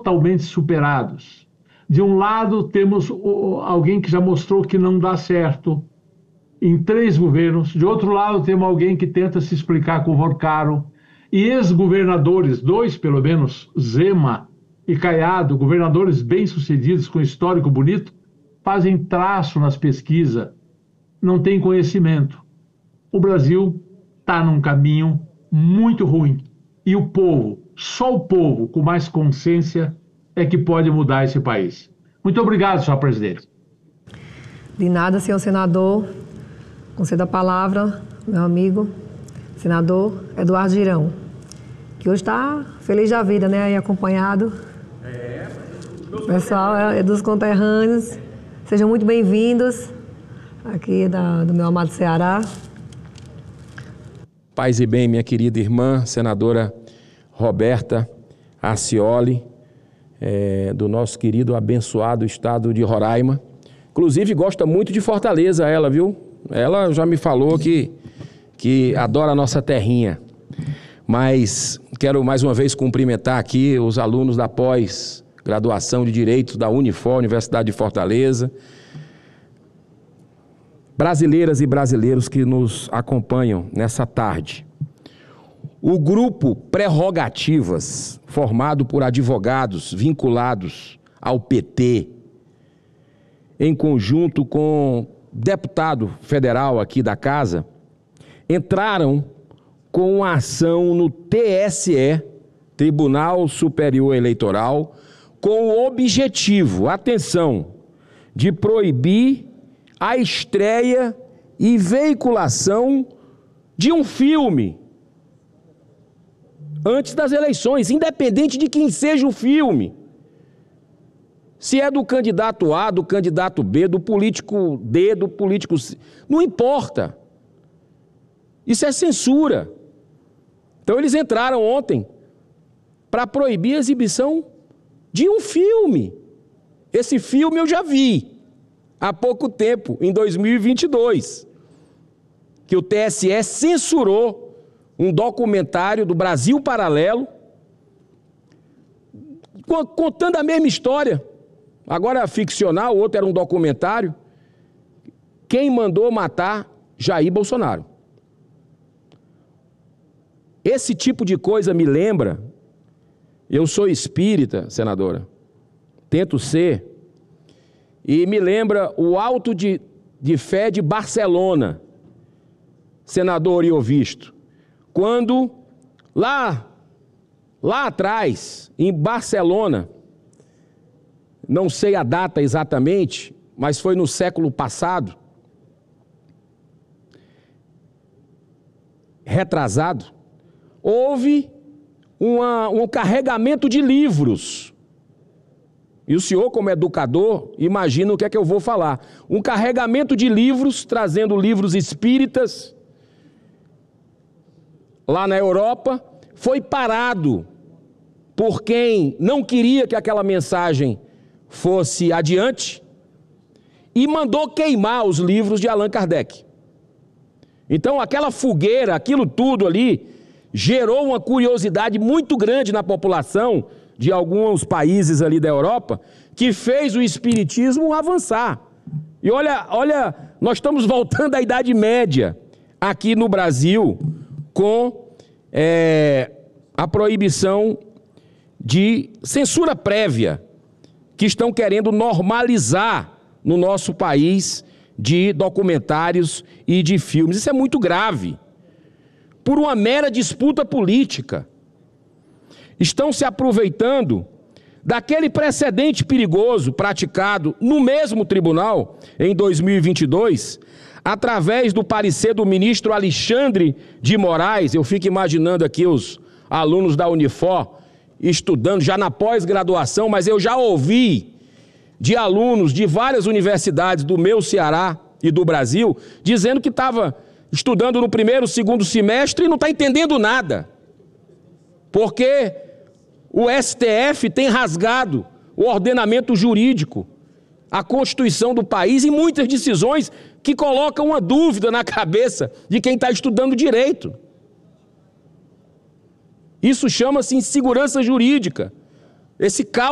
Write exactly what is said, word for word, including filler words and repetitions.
totalmente superados. De um lado, temos alguém que já mostrou que não dá certo em três governos. De outro lado, temos alguém que tenta se explicar com o Vorcaro. E ex-governadores, dois pelo menos, Zema e Caiado, governadores bem-sucedidos, com histórico bonito, fazem traço nas pesquisas, não têm conhecimento. O Brasil está num caminho muito ruim. E o povo, só o povo com mais consciência é que pode mudar esse país. Muito obrigado, senhor presidente. De nada, senhor senador. Concedo a palavra, meu amigo, senador Eduardo Girão, que hoje está feliz da vida, né? Aí acompanhado. É, o pessoal é dos conterrâneos. Sejam muito bem-vindos aqui da, do meu amado Ceará. Paz e bem, minha querida irmã, senadora Roberta Arcioli, é, do nosso querido abençoado estado de Roraima. Inclusive, gosta muito de Fortaleza, ela, viu? Ela já me falou que, que adora a nossa terrinha. Mas quero mais uma vez cumprimentar aqui os alunos da pós-graduação de Direitos da Unifor, Universidade de Fortaleza, brasileiras e brasileiros que nos acompanham nessa tarde. O grupo Prerrogativas, formado por advogados vinculados ao P T, em conjunto com deputado federal aqui da casa, entraram com uma ação no T S E, Tribunal Superior Eleitoral, com o objetivo, atenção, de proibir a estreia e veiculação de um filme antes das eleições, independente de quem seja o filme. Se é do candidato A, do candidato B, do político D, do político C, não importa. Isso é censura. Então eles entraram ontem para proibir a exibição de um filme. Esse filme eu já vi há pouco tempo, em dois mil e vinte e dois, que o T S E censurou um documentário do Brasil Paralelo, contando a mesma história. Agora ficcional, o outro era um documentário. Quem mandou matar Jair Bolsonaro? Esse tipo de coisa me lembra, eu sou espírita, senadora, tento ser, e me lembra o Auto de, de Fé de Barcelona, senador Iovisto, quando lá, lá atrás, em Barcelona, não sei a data exatamente, mas foi no século passado, retrasado, houve uma, um carregamento de livros. E o senhor, como educador, imagina o que é que eu vou falar. Um carregamento de livros, trazendo livros espíritas, lá na Europa, foi parado por quem não queria que aquela mensagem fosse adiante e mandou queimar os livros de Allan Kardec. Então aquela fogueira, aquilo tudo ali, gerou uma curiosidade muito grande na população de alguns países ali da Europa, que fez o espiritismo avançar. E olha, olha, nós estamos voltando à Idade Média aqui no Brasil com é, a proibição de censura prévia que estão querendo normalizar no nosso país de documentários e de filmes. Isso é muito grave. Por uma mera disputa política. Estão se aproveitando daquele precedente perigoso praticado no mesmo tribunal em dois mil e vinte e dois, através do parecer do ministro Alexandre de Moraes. Eu fico imaginando aqui os alunos da Unifor estudando já na pós-graduação, mas eu já ouvi de alunos de várias universidades do meu Ceará e do Brasil, dizendo que estava estudando no primeiro, segundo semestre e não está entendendo nada. Porque o S T F tem rasgado o ordenamento jurídico, a Constituição do país e muitas decisões que colocam uma dúvida na cabeça de quem está estudando direito. Isso chama-se insegurança jurídica. Esse caos